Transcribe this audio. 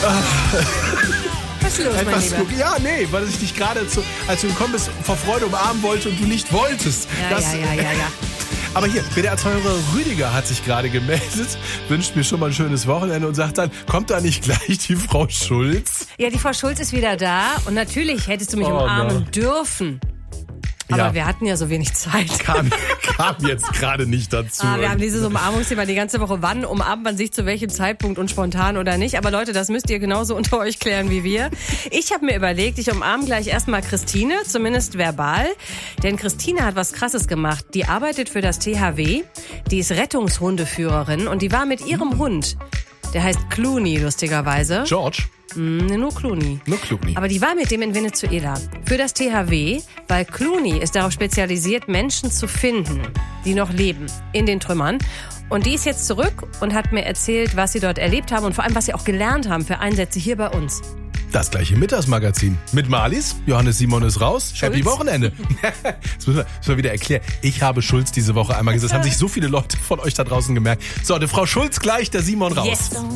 Was ist los, mein Etwas Lieber? skurril. Ja, nee, weil ich dich gerade, als du gekommen bist, vor Freude umarmen wollte und du nicht wolltest. Ja. Aber hier, WDR-Zuhörer Rüdiger hat sich gerade gemeldet, wünscht mir schon mal ein schönes Wochenende und sagt dann, kommt da nicht gleich die Frau Schulz? Ja, die Frau Schulz ist wieder da und natürlich hättest du mich umarmen dürfen. Aber Ja. wir hatten ja so wenig Zeit. Kam jetzt gerade nicht dazu. Wir haben dieses Umarmungsthema die ganze Woche. Wann umarmt man sich zu welchem Zeitpunkt und spontan oder nicht? Aber Leute, das müsst ihr genauso unter euch klären wie wir. Ich habe mir überlegt, ich umarme gleich erstmal Christine, zumindest verbal. Denn Christine hat was Krasses gemacht. Die arbeitet für das THW, die ist Rettungshundeführerin und die war mit ihrem Hund, der heißt Clooney lustigerweise. George? Nur Clooney. Nur Clooney. Aber die war mit dem in Venezuela für das THW, weil Clooney ist darauf spezialisiert, Menschen zu finden, die noch leben in den Trümmern. Und die ist jetzt zurück und hat mir erzählt, was sie dort erlebt haben und vor allem, was sie auch gelernt haben für Einsätze hier bei uns. Das gleiche Mittagsmagazin. Mit Marlies, Johannes Simon ist raus. Schulz. Happy Wochenende. Das müssen wir wieder erklären. Ich habe Schulz diese Woche einmal gesagt. Das haben sich so viele Leute von euch da draußen gemerkt. So, die Frau Schulz gleich, der Simon raus. Yes.